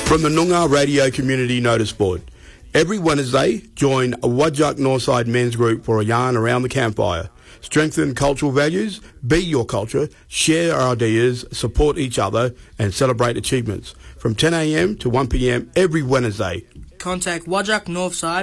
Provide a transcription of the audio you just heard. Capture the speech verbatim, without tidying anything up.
From the Noongar Radio Community Notice Board. Every Wednesday, join a Whadjuk Northside men's group for a yarn around the campfire. Strengthen cultural values, be your culture, share our ideas, support each other and celebrate achievements. From ten a m to one p m every Wednesday. Contact Whadjuk Northside